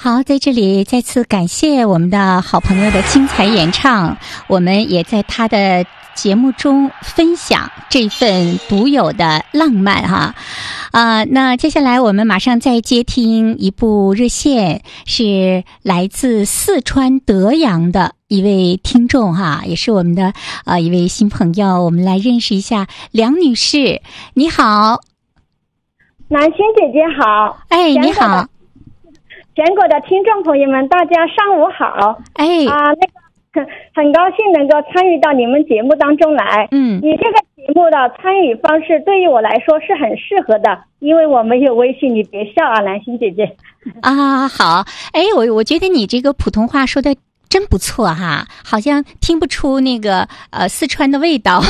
好，在这里再次感谢我们的好朋友的精彩演唱，我们也在他的节目中分享这份独有的浪漫哈。那接下来我们马上再接听一部热线，是来自四川德阳的一位听众哈，也是我们的一位新朋友，我们来认识一下梁女士。你好。 南星姐姐好。 哎，你好。 全国的听众朋友们，大家上午好。 哎， 很高兴能够参与到你们节目当中来。你这个节目的参与方式对于我来说是很适合的，因为我没有微信，你别笑啊，南星姐姐。 好。哎，我觉得你这个普通话说的真不错哈，好像听不出那个四川的味道。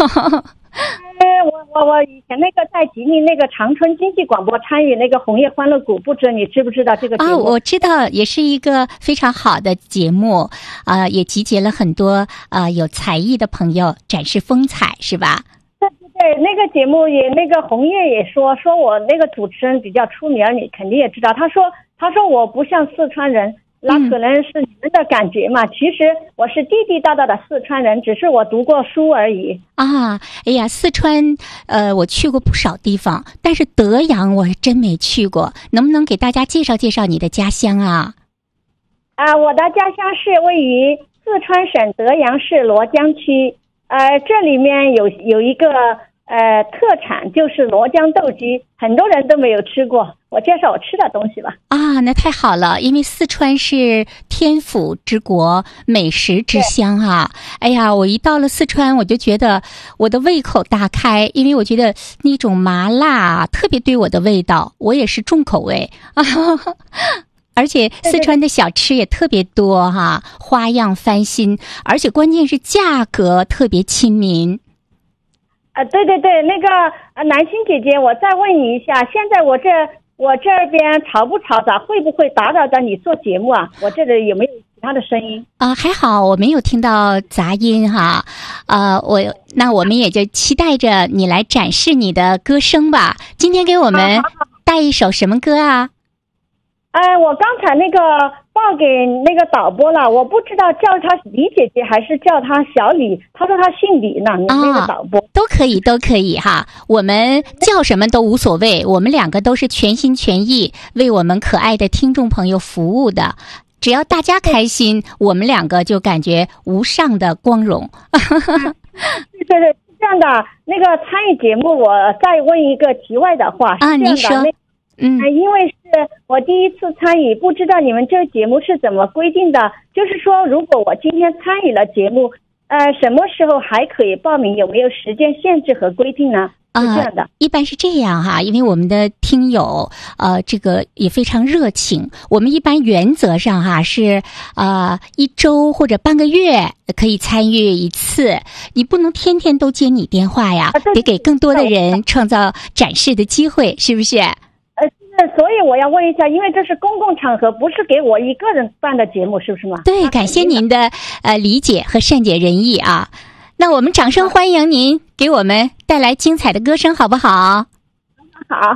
我以前那个在吉林那个长春经济广播参与那个红叶欢乐谷，不知道你知不知道这个节目？ 我知道，也是一个非常好的节目，也集结了很多有才艺的朋友展示风采，是吧？ 对，那个节目也那个红叶也说我那个主持人比较出名，你肯定也知道。他说我不像四川人。那可能是你们的感觉嘛，其实我是地地道道的四川人，只是我读过书而已。 哎呀，四川我去过不少地方，但是德阳我真没去过，能不能给大家介绍介绍你的家乡啊？ 我的家乡是位于四川省德阳市罗江区，这里面有一个特产就是罗江豆鸡，很多人都没有吃过。我介绍我吃的东西吧。 那太好了，因为四川是天府之国，美食之乡啊。哎呀，我一到了四川，我就觉得我的胃口大开，因为我觉得那种麻辣特别对我的味道，我也是重口味而且四川的小吃也特别多哈，花样翻新，而且关键是价格特别亲民。 对，那个南星姐姐，我再问你一下，现在我这边嘈不嘈杂，会不会打扰到你做节目啊？我这里有没有其他的声音？ 还好，我没有听到杂音哈。那我们也就期待着你来展示你的歌声吧。今天给我们带一首什么歌啊？ 我刚才那个报给那个导播了，我不知道叫他李姐姐还是叫他小李，他说他姓李呢。那个导播都可以哈，我们叫什么都无所谓，我们两个都是全心全意为我们可爱的听众朋友服务的，只要大家开心，我们两个就感觉无上的光荣。 对，是这样的。那个参与节目，我再问一个题外的话。 您说。 因为是我第一次参与，不知道你们这个节目是怎么规定的，就是说如果我今天参与了节目，什么时候还可以报名，有没有时间限制和规定呢？是这样的。 一般是这样哈，因为我们的听友这个也非常热情，我们一般原则上哈是一周或者半个月可以参与一次，你不能天天都接你电话呀，得给更多的人创造展示的机会，是不是？ 所以我要问一下，因为这是公共场合，不是给我一个人办的节目，是不是吗？ 对，感谢您的理解和善解人意啊。那我们掌声欢迎您给我们带来精彩的歌声，好不好？ 好，好。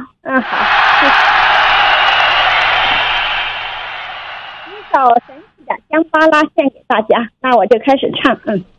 一首神奇的香巴拉献给大家，那我就开始唱。